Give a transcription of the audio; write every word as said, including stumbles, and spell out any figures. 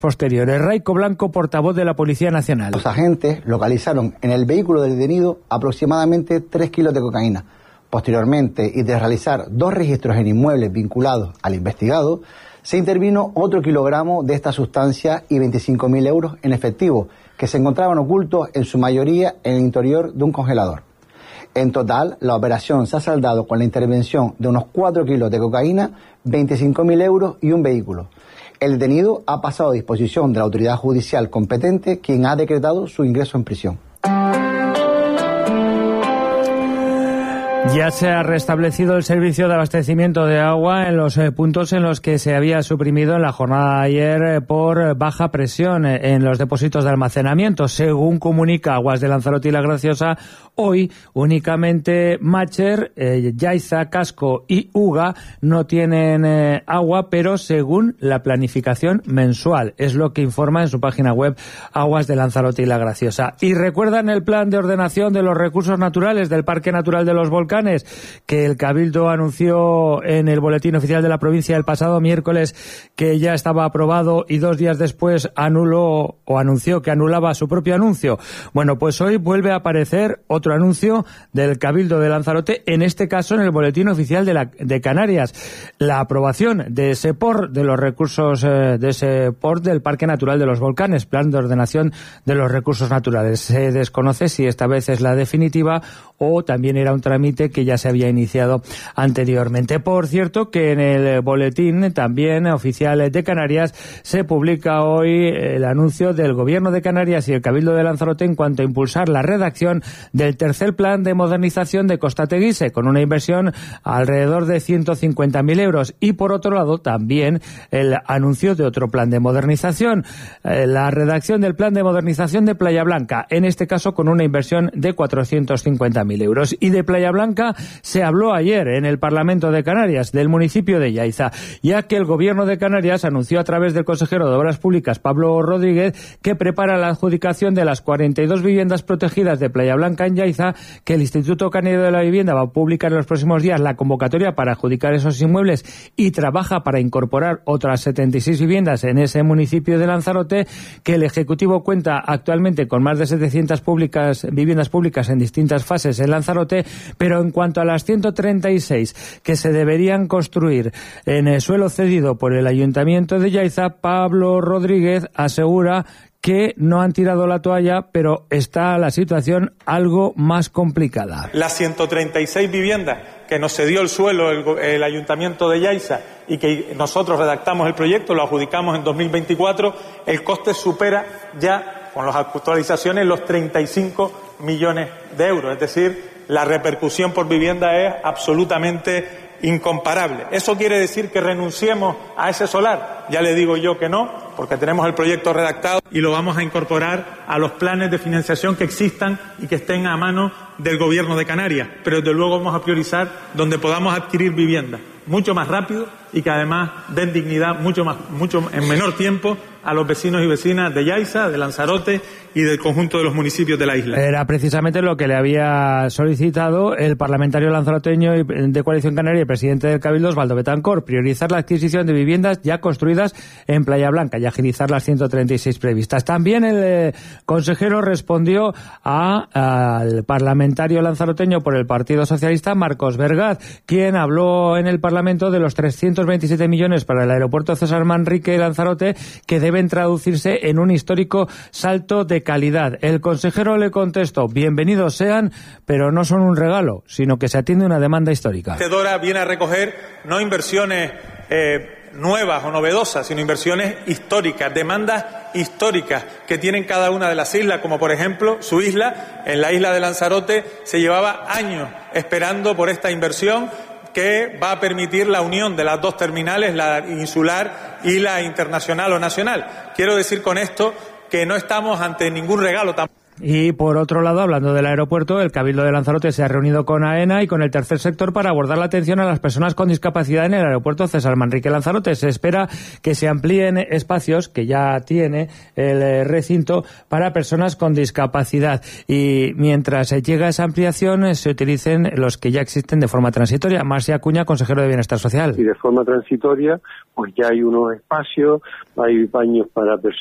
posteriores. Raico Blanco, portavoz de la Policía Nacional. Los agentes localizaron en el vehículo del detenido aproximadamente tres kilos de cocaína. Posteriormente, y tras realizar dos registros en inmuebles vinculados al investigado, se intervino otro kilogramo de esta sustancia y veinticinco mil euros en efectivo, que se encontraban ocultos en su mayoría en el interior de un congelador. En total, la operación se ha saldado con la intervención de unos cuatro kilos de cocaína, veinticinco mil euros y un vehículo. El detenido ha pasado a disposición de la autoridad judicial competente, quien ha decretado su ingreso en prisión. Ya se ha restablecido el servicio de abastecimiento de agua en los eh, puntos en los que se había suprimido en la jornada de ayer eh, por baja presión eh, en los depósitos de almacenamiento. Según comunica Aguas de Lanzarote y La Graciosa, hoy únicamente Mácher, eh, Yaiza, Casco y Uga no tienen eh, agua, pero según la planificación mensual. Es lo que informa en su página web Aguas de Lanzarote y La Graciosa. Y recuerdan el plan de ordenación de los recursos naturales del Parque Natural de los Volcanes, que el Cabildo anunció en el Boletín Oficial de la provincia el pasado miércoles que ya estaba aprobado y dos días después anuló o anunció que anulaba su propio anuncio. Bueno, pues hoy vuelve a aparecer otro anuncio del Cabildo de Lanzarote, en este caso en el Boletín Oficial de, la, de Canarias. La aprobación de ese P O R, de los recursos, eh, de ese P O R del Parque Natural de los Volcanes, Plan de Ordenación de los Recursos Naturales. Se desconoce si esta vez es la definitiva o también era un trámite que ya se había iniciado anteriormente. Por cierto, que en el boletín también oficial de Canarias se publica hoy el anuncio del Gobierno de Canarias y el Cabildo de Lanzarote en cuanto a impulsar la redacción del tercer plan de modernización de Costa Teguise, con una inversión alrededor de ciento cincuenta mil euros. Y por otro lado, también el anuncio de otro plan de modernización, eh, la redacción del plan de modernización de Playa Blanca, en este caso con una inversión de cuatrocientos cincuenta mil euros. Y de Playa Blanca se habló ayer en el Parlamento de Canarias, del municipio de Yaiza, ya que el Gobierno de Canarias anunció a través del consejero de Obras Públicas, Pablo Rodríguez, que prepara la adjudicación de las cuarenta y dos viviendas protegidas de Playa Blanca en Yaiza, que el Instituto Canario de la Vivienda va a publicar en los próximos días la convocatoria para adjudicar esos inmuebles y trabaja para incorporar otras setenta y seis viviendas en ese municipio de Lanzarote, que el Ejecutivo cuenta actualmente con más de setecientas públicas, viviendas públicas en distintas fases en Lanzarote, pero en cuanto a las ciento treinta y seis que se deberían construir en el suelo cedido por el Ayuntamiento de Yaiza, Pablo Rodríguez asegura que no han tirado la toalla, pero está la situación algo más complicada. Las ciento treinta y seis viviendas que nos cedió el suelo el, el Ayuntamiento de Yaiza y que nosotros redactamos el proyecto, lo adjudicamos en dos mil veinticuatro, el coste supera ya, con las actualizaciones, los treinta y cinco millones de euros. Es decir, la repercusión por vivienda es absolutamente incomparable. ¿Eso quiere decir que renunciemos a ese solar? Ya le digo yo que no, porque tenemos el proyecto redactado y lo vamos a incorporar a los planes de financiación que existan y que estén a mano del Gobierno de Canarias. Pero desde luego vamos a priorizar donde podamos adquirir vivienda mucho más rápido y que además den dignidad mucho más, mucho en menor tiempo a los vecinos y vecinas de Yaiza, de Lanzarote y del conjunto de los municipios de la isla. Era precisamente lo que le había solicitado el parlamentario lanzaroteño de Coalición Canaria y presidente del Cabildo, Osvaldo Betancor, priorizar la adquisición de viviendas ya construidas en Playa Blanca y agilizar las ciento treinta y seis previstas. También el eh, consejero respondió a, al parlamentario lanzaroteño por el Partido Socialista, Marcos Vergaz, quien habló en el Parlamento de los trescientos veintisiete millones para el aeropuerto César Manrique y Lanzarote, que deben traducirse en un histórico salto de calidad. El consejero le contestó: bienvenidos sean, pero no son un regalo, sino que se atiende una demanda histórica. Dora viene a recoger no inversiones eh, nuevas o novedosas, sino inversiones históricas, demandas históricas que tienen cada una de las islas, como por ejemplo su isla. En la isla de Lanzarote se llevaba años esperando por esta inversión que va a permitir la unión de las dos terminales, la insular y la internacional o nacional. Quiero decir con esto que no estamos ante ningún regalo tampoco. Y por otro lado, hablando del aeropuerto, el Cabildo de Lanzarote se ha reunido con AENA y con el tercer sector para abordar la atención a las personas con discapacidad en el aeropuerto César Manrique Lanzarote. Se espera que se amplíen espacios que ya tiene el recinto para personas con discapacidad y mientras llega esa ampliación se utilicen los que ya existen de forma transitoria. Marcia Acuña, consejero de Bienestar Social. Y de forma transitoria, pues ya hay unos espacios, hay baños para personas